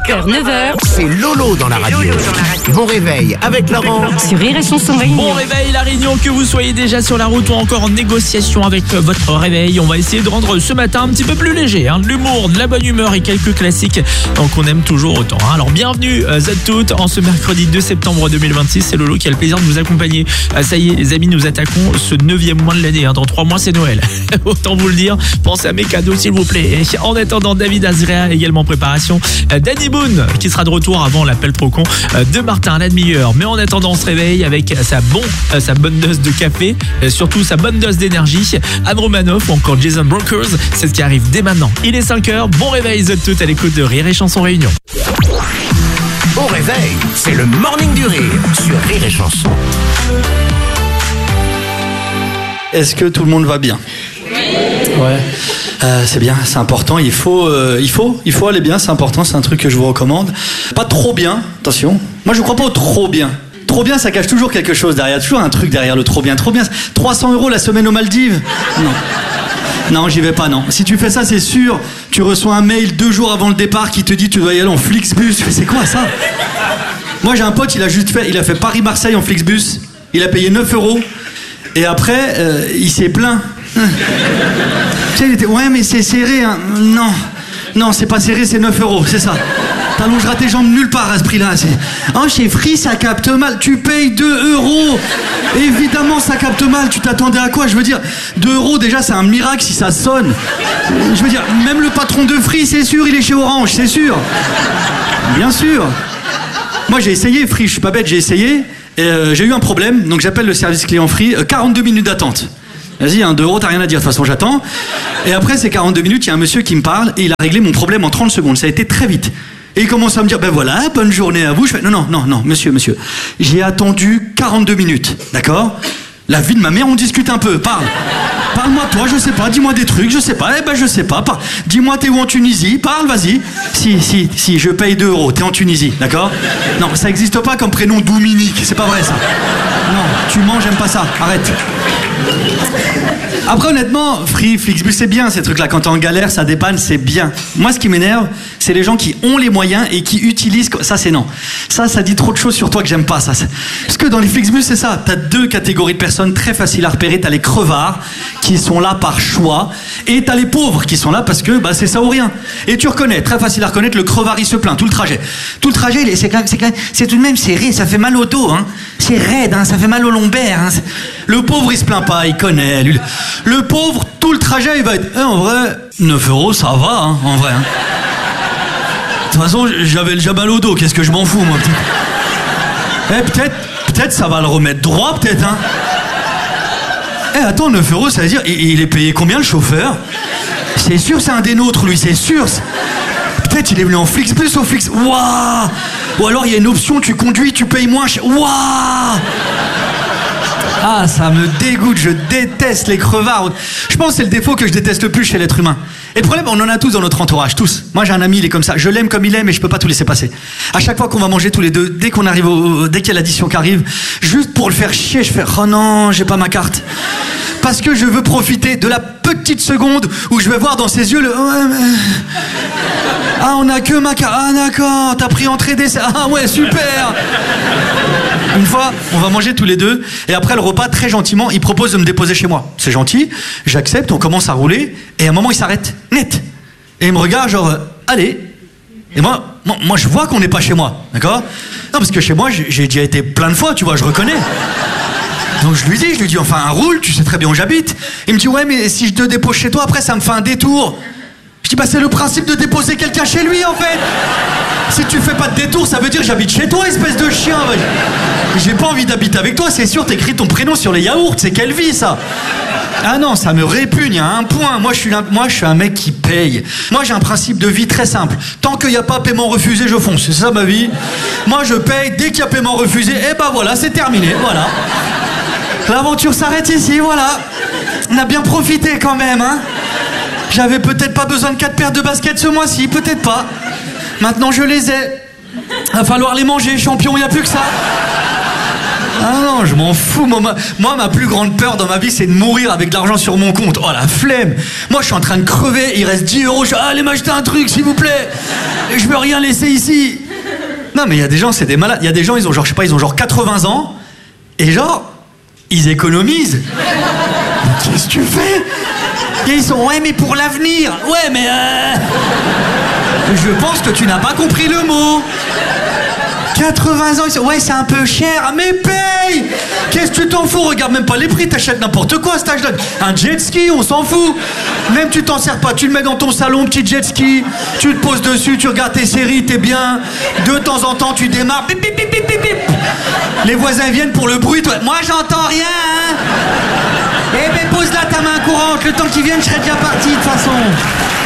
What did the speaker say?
8h, 9h. C'est Lolo dans la radio. Bon réveil avec Laurent. Sur Rire et Chanson Réunion. Bon réveil La Réunion, que vous soyez déjà sur la route ou encore en négociation avec votre réveil. On va essayer de rendre ce matin un petit peu plus léger. De l'humour, de la bonne humeur et quelques classiques qu'on aime toujours autant. Alors bienvenue à toutes en ce mercredi 2 septembre 2026. C'est Lolo qui a le plaisir de vous accompagner. Ça y est les amis, nous attaquons ce 9e mois de l'année. Dans 3 mois c'est Noël. Autant vous le dire, pensez à mes cadeaux s'il vous plaît. Et en attendant, David Azrea également en préparation. Danny Boone qui sera de retour avant l'appel trop con de Martin à la demi-heure. Mais en attendant, on se réveille avec sa bonne dose de café, surtout sa bonne dose d'énergie. Anne Romanoff ou encore Jason Brokers, c'est ce qui arrive dès maintenant. Il est 5h, bon réveil toutes à l'écoute de Rire et Chanson Réunion. Au réveil, c'est le morning du rire sur Rire et Chanson. Est-ce que tout le monde va bien ? Ouais. C'est bien, c'est important. Il faut aller bien, c'est important. C'est un truc que je vous recommande. Pas trop bien, attention. Moi, je crois pas au trop bien. Trop bien, ça cache toujours quelque chose derrière. Toujours un truc derrière le trop bien. Trop bien. 300 € la semaine aux Maldives. Non, j'y vais pas, non. Si tu fais ça, c'est sûr, tu reçois un mail 2 jours avant le départ qui te dit tu dois y aller en Flixbus. C'est quoi ça ? Moi, j'ai un pote, il a fait Paris-Marseille en Flixbus. Il a payé 9 €. Et après, il s'est plaint. Tu sais, il était, ouais, mais c'est serré, hein. Non, c'est pas serré, c'est 9 €, c'est ça. T'allongeras tes jambes nulle part à ce prix-là. Oh, chez Free, ça capte mal. Tu payes 2 €. Évidemment, ça capte mal. Tu t'attendais à quoi ? Je veux dire, 2 € déjà, c'est un miracle si ça sonne. Je veux dire, même le patron de Free, c'est sûr, il est chez Orange, c'est sûr. Bien sûr. Moi, j'ai essayé Free, je suis pas bête, j'ai essayé. Et j'ai eu un problème, donc j'appelle le service client Free. 42 minutes d'attente. Vas-y, 2 €, t'as rien à dire, de toute façon j'attends. Et après ces 42 minutes, il y a un monsieur qui me parle et il a réglé mon problème en 30 secondes. Ça a été très vite. Et il commence à me dire, ben voilà, bonne journée à vous. Je fais, non, monsieur. J'ai attendu 42 minutes, d'accord ? La vie de ma mère, on discute un peu, Parle-moi toi, je sais pas, dis-moi des trucs, je sais pas, je sais pas. Dis-moi, t'es où en Tunisie ? Parle, vas-y. Si, je paye 2 €, t'es en Tunisie, d'accord ? Non, ça existe pas comme prénom Dominique, c'est pas vrai ça. Non, tu mens, j'aime pas ça, arrête. Après, honnêtement, Free, Flixbus, c'est bien ces trucs-là. Quand t'es en galère, ça dépanne, c'est bien. Moi, ce qui m'énerve, c'est les gens qui ont les moyens et qui utilisent... Ça, c'est non. Ça dit trop de choses sur toi que j'aime pas, ça. Parce que dans les Flixbus, c'est ça. T'as 2 catégories de personnes très faciles à repérer. T'as les crevards qui sont là par choix et t'as les pauvres qui sont là parce que c'est ça ou rien. Et tu reconnais, très facile à reconnaître, le crevard, il se plaint tout le trajet. Tout le trajet, c'est tout de même serré, ça fait mal au dos, hein. C'est raide, hein, ça fait mal au lombaire, hein. Le pauvre, il se plaint pas, il connaît. Lui. Le pauvre, tout le trajet, il va être... en vrai, 9 €, ça va, hein, en vrai. Hein. De toute façon, j'avais le jabal au dos, qu'est-ce que je m'en fous, moi, peut-être ça va le remettre droit, peut-être, hein. Attends, 9 €, ça veut dire, il est payé combien, le chauffeur ? C'est sûr, c'est un des nôtres, lui, c'est sûr. Peut-être il est venu en Flixbus au Flix. Waouh ! Ou alors, il y a une option, tu conduis, tu payes moins cher. Waouh ! Ah, ça me dégoûte, je déteste les crevards. Je pense que c'est le défaut que je déteste le plus chez l'être humain. Et le problème, on en a tous dans notre entourage, tous. Moi, j'ai un ami, il est comme ça. Je l'aime comme il est, mais je peux pas tout laisser passer. À chaque fois qu'on va manger tous les deux, dès qu'il y a l'addition qui arrive, juste pour le faire chier, je fais « Oh non, j'ai pas ma carte ». Parce que je veux profiter de la petite seconde où je vais voir dans ses yeux le... Ah, on a que ma carte. Ah, d'accord, t'as pris entrée dessert. Ah ouais, super. Une fois, on va manger tous les deux, et après le repas, très gentiment, il propose de me déposer chez moi. C'est gentil, j'accepte, on commence à rouler, et à un moment, il s'arrête, net. Et il me regarde, genre, allez. Et moi, je vois qu'on n'est pas chez moi, d'accord ? Non, parce que chez moi, j'ai déjà été plein de fois, tu vois, je reconnais. Donc je lui dis, enfin, roule, tu sais très bien où j'habite. Il me dit, ouais, mais si je te dépose chez toi, après, ça me fait un détour. Je dis, c'est le principe de déposer quelqu'un chez lui, en fait. Si tu fais pas de détour, ça veut dire que j'habite chez toi, espèce de chien. J'ai pas envie d'habiter avec toi, c'est sûr, t'écris ton prénom sur les yaourts, c'est quelle vie, ça ? Ah non, ça me répugne à un point. Moi, je suis un mec qui paye. Moi, j'ai un principe de vie très simple. Tant qu'il n'y a pas paiement refusé, je fonce. C'est ça, ma vie. Moi, je paye. Dès qu'il y a paiement refusé, voilà, c'est terminé, voilà. L'aventure s'arrête ici, voilà. On a bien profité quand même, hein. J'avais peut-être pas besoin de 4 paires de baskets ce mois-ci, peut-être pas. Maintenant, je les ai. Va falloir les manger, champion, il n'y a plus que ça. Ah non, je m'en fous. Moi, ma plus grande peur dans ma vie, c'est de mourir avec de l'argent sur mon compte. Oh, la flemme. Moi, je suis en train de crever, il reste 10 €. Allez m'acheter un truc, s'il vous plaît. Et je veux rien laisser ici. Non, mais il y a des gens, c'est des malades. Il y a des gens, ils ont genre 80 ans. Et genre, ils économisent. Qu'est-ce que tu fais? Et ils sont, ouais, mais pour l'avenir. Ouais, mais je pense que tu n'as pas compris le mot. 80 ans, ils sont, ouais, c'est un peu cher, mais paye! Qu'est-ce que tu t'en fous? Regarde même pas les prix, t'achètes n'importe quoi à cet âge-là. Un jet ski, on s'en fout. Même tu t'en sers pas, tu le mets dans ton salon, petit jet ski, tu te poses dessus, tu regardes tes séries, t'es bien. De temps en temps, tu démarres, bip, bip, bip, bip, bip, bip. Les voisins viennent pour le bruit, toi. Moi, j'entends rien, hein? Eh ben, pose là ta main courante, le temps qu'ils viennent, je serais déjà parti, de toute façon.